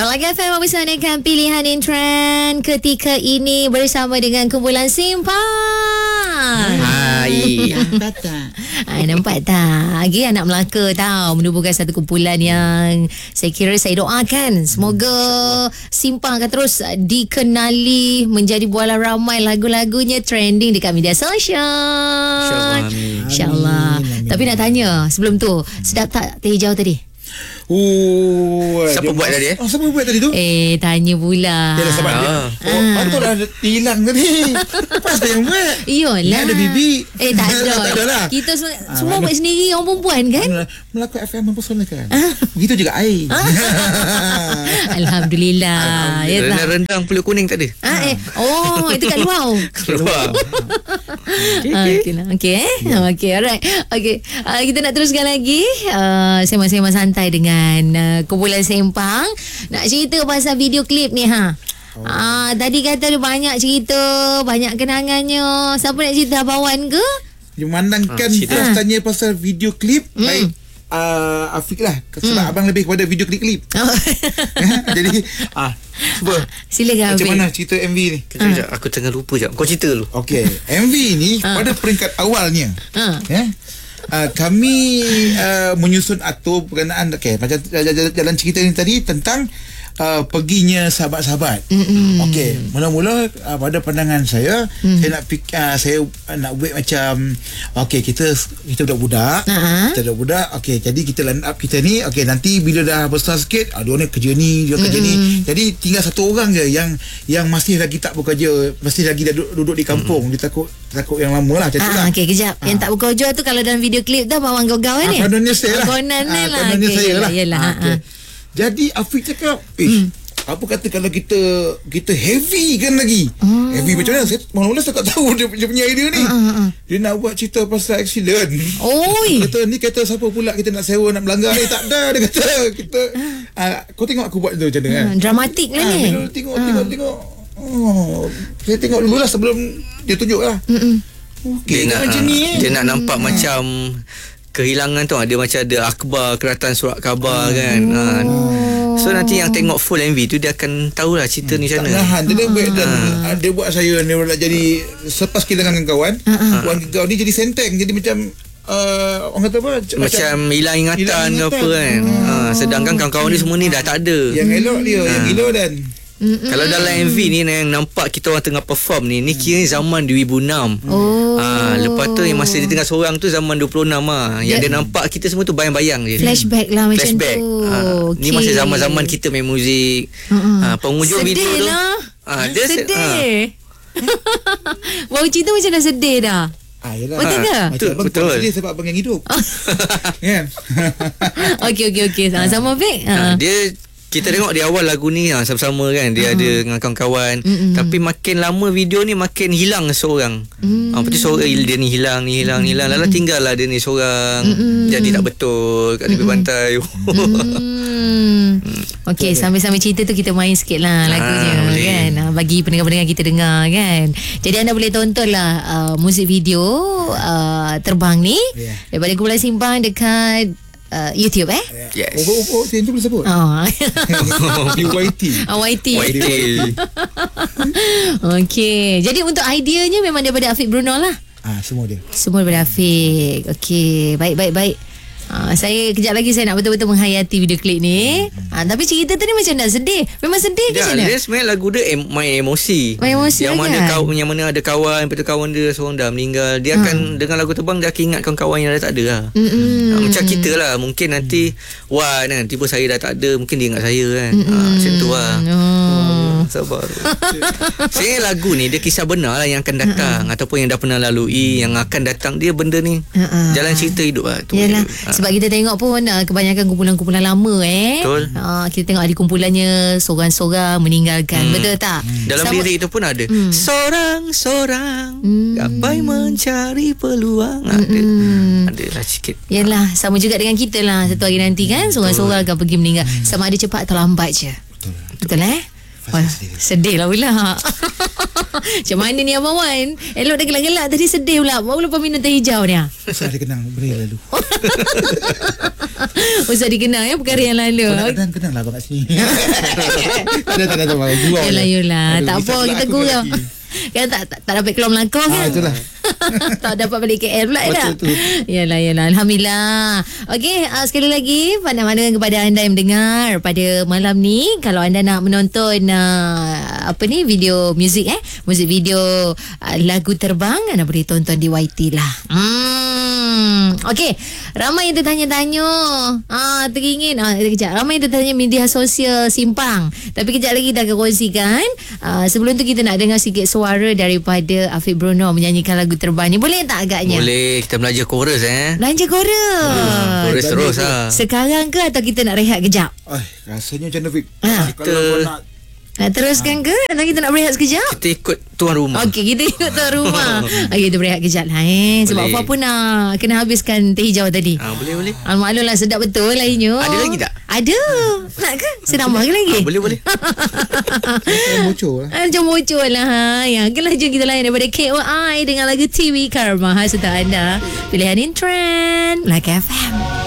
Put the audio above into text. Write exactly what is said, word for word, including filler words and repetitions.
Lagi F M bersanakan pilihan in trend ketika ini bersama dengan kumpulan Simpang. Hai. Nampak tak? Ay, nampak tak? Lagi anak Melaka tahu menubuhkan satu kumpulan yang saya kira saya doakan semoga Simpang akan terus dikenali menjadi bualan ramai lagu-lagunya trending dekat media sosial. InsyaAllah. InsyaAllah. Tapi nak tanya sebelum tu, sedap tak teh hijau tadi? Oh, siapa buat tadi eh? Oh, siapa buat tadi tu? Eh, tanya pula. Dia dah sabar dia. Ah. Oh, patut dah hilang tadi. Pasti yang buat. Iyalah. Ni ada bibi. Eh, tak ada. Tak ada lah. Kita semua, Ah, semua mana- buat sendiri orang perempuan kan? Melaka F M mempersonalkan. Begitu juga air. Alhamdulillah. Ya tak? Rendang-rendang pulut kuning tak ada. Ah, eh. Oh, itu kat luar. Keluar. Okey lah. Okey eh. Okey, alright. Okey. Uh, kita nak teruskan lagi uh, sembang-sembang santai dengan uh, kumpulan Simpang. Nak cerita pasal video klip ni ha. Oh. Ah, tadi kata ada banyak cerita, banyak kenangannya. Siapa nak cerita, Abawan ke? Memandangkan Ah, cerita. ha, tanya pasal video klip, Hmm. baik uh, Afiq lah. Sebab abang lebih kepada video klip-klip. Oh. Jadi ah, cuba Silakan macam Afiq. mana cerita M V ni? Kejap, kejap. Aku tengah lupa jap. Kau cerita dulu. Okey, M V ni pada peringkat awalnya, Ah. ya. Uh, kami uh, menyusun atur berkenaan okey macam jalan, jalan cerita ni tadi tentang uh, perginya sahabat-sahabat. Mm-hmm. Okey, mula-mula uh, pada pandangan saya, mm. saya nak pik, uh, saya uh, nak buat macam okey kita kita budak-budak, Uh-huh. kita budak-budak. Okey, jadi kita line up kita ni. Okey, nanti bila dah besar sikit, uh, dia ni kerja ni, dia kerja Mm-hmm. ni. Jadi tinggal satu orang je yang yang masih lagi tak bekerja, masih lagi dah duduk, duduk di kampung. Mm. Dia takut takut yang lama lah macam tu lah. Ah, okey, kejap. Yang tak berkojo tu kalau dalam video klip dah bawang gau-gau ni. Ah, kononnya saya lah. Kononnya Ah, lah. kononnya Okey, saya yelah, lah. yelah. Ah, Ah, okey. ah. Jadi Afiq cakap, eh, apa kata kalau kita kita heavy kan lagi? Hmm. Heavy macam mana? Saya mula-mula saya tak tahu dia, dia punya idea ni. Ah, Dia nak buat cerita pasal accident. Oi. Kata ni kata siapa pula kita nak sewa nak melanggar ni? Tak ada, dia kata. Kita ah, kau tengok aku buat tu macam mana kan? Hmm, dramatik lah Ah, ni. bila tengok tengok tengok. Oh, saya tengok dulu lah sebelum dia tunjuk lah. Mm-mm. Okey, Dia nak macam ni eh. dia nak nampak macam kehilangan tu. Dia macam ada akhbar, keratan surat khabar kan. Ha. So nanti yang tengok full M V tu dia akan tahulah cerita ni macam Tak mana. nahan dia, dia, dan uh, dia buat saya ni nak jadi selepas kehilangan kawan uh, kawan kau ni jadi senteng, jadi macam uh, orang kata apa Macam hilang ingatan, hilang ke ingatan. apa kan. Ha. Sedangkan kawan-kawan ni semua ni dah tak ada. yang elok dia yang gila dan Mm-mm. Kalau dalam M V ni yang nampak kita orang tengah perform ni, ni kira zaman dua ribu enam. Oh. Ha, lepas tu yang masa dia tengah seorang tu zaman dua puluh enam ah. Yang Dia- dia nampak kita semua tu bayang-bayang je. Flashback lah macam Flashback. tu. Ha, ni Okey. masa zaman-zaman kita main muzik. Mm-mm. Ha, penghujung Sedih video tu. lah. Ha, dia se- Sedih. Baru cerita macam dah sedih dah. ah yalah Betul ke? macam Betul, abang betul. buat sedih sebab abang yang hidup kan. Okey, okey, okey. Sama-sama, Fik. Ha, Ha. dia kita tengok di awal lagu ni ha, sama-sama kan dia uh-huh. ada dengan kawan-kawan. Mm-mm. Tapi makin lama video ni makin hilang seorang. Mm. Ha, lepas tu seorang dia ni hilang ni hilang ni hilang. Lala tinggal lah dia ni seorang. Mm-mm. Jadi tak betul kat tepi pantai. Hmm. Okey, sambil-sambil cerita tu kita main sikit lah lagunya Ah, boleh. kan. Ah, bagi pendengar-pendengar kita dengar kan. Jadi anda boleh tonton lah uh, muzik video uh, terbang ni Yeah. daripada kumpulan Simpang dekat uh, YouTube eh. Yes. Oh, oh, tu boleh sebut Oh. P Y T Ah, Y T. Y T. Okey. Jadi untuk ideanya memang daripada Afiq Bruno lah. ah semua dia. Semua daripada Afiq. Okey, baik baik baik. Ha, saya kejap lagi saya nak betul-betul menghayati video klip ni. Ha, tapi cerita tadi macam nak sedih. Memang sedih ke Ya, macam mana? dia sebenarnya lagu dia em, main emosi. Main emosi Yang mana kan? kau yang mana ada kawan, lepas tu kawan dia seorang dah meninggal. Dia Hmm. akan dengan lagu terbang dia akan ingat kawan-kawan yang dah tak ada lah. Mm-mm. Ha, macam kita lah. Mungkin nanti Wan kan, tiba saya dah tak ada, mungkin dia ingat saya kan. Ha, macam tu lah. Oh. Sabar. Saya lagu ni dia kisah benar lah yang akan datang ataupun yang dah pernah lalui, yang akan datang. Dia benda ni Ha-ha. jalan cerita hidup lah tu. Yalah, Ha. sebab kita tengok pun uh, kebanyakan kumpulan-kumpulan lama eh. Betul. Uh, kita tengok ada kumpulannya seorang-seorang meninggalkan. Hmm. Betul tak? Dalam Sama- lirik itu pun ada Hmm. Sorang-sorang Hmm. gapai mencari peluang. Ada Hmm. Adalah sikit. Yalah, sama juga dengan kita lah. Satu hari nanti kan seorang-seorang akan pergi meninggal. Sama ada cepat atau lambat je. Betul. Betul eh? Wah, sedih lah pula. Macam mana ni Abang Wan? Elok dah gelak-gelak tadi sedih pula. Baru lepas minum teh hijau ni. Saya ada kenang beri lalu. Usah dikenal ya perkara yang lalu. Kau nak kenal, kenal lah abang kat sini. Tak ada, tak ada, tak ada. Gurau Yelah, je. yelah. Aduh, Tak apa, risau pula kita aku gurau. lelaki. Kan tak, tak, tak dapat keluar melangkau Ah, kan. itulah. Tak dapat balik K L pula Betul dah. tu. Yalah, yalah. Alhamdulillah. Okey, uh, sekali lagi pandang-pandangan kepada anda yang mendengar pada malam ni. Kalau anda nak menonton uh, apa ni, video muzik eh, muzik video uh, lagu terbang, anda boleh tonton di Y T lah. Hmm. Okey, ramai yang tertanya-tanya. Ah, teringin. Ah, kejap. Ramai yang tertanya media sosial Simpang. Tapi kejap lagi kita akan kongsikan. Uh, sebelum tu kita nak dengar sikit suara daripada Afiq Bruno menyanyikan lagu terbang ni. Boleh tak agaknya? Boleh, kita belajar chorus eh. Belanja chorus. Hmm, chorus terus lah. Sekarang ke atau kita nak rehat kejap? Ay, rasanya macam mana, Fik? Ah. Kalau kau nak Nak teruskan ke atau kita nak berehat sekejap? Kita ikut tuan rumah. Okey, kita ikut tuan rumah. Okey, kita berehat kejap lah eh. Sebab Boleh. apa pun nak kena habiskan teh hijau tadi. Ah, boleh boleh. Ah, maklum lah, sedap betul lainnya. Ada lagi tak? Ada. Nak ke? Saya tambah ke lagi? Ah, boleh boleh. Saya bocor lah. Ah, Macam bocor lah ha. Ya, kelah jom kita layan daripada K O I dengan lagu T V Karma serta anda. Pilihan in trend Melaka F M.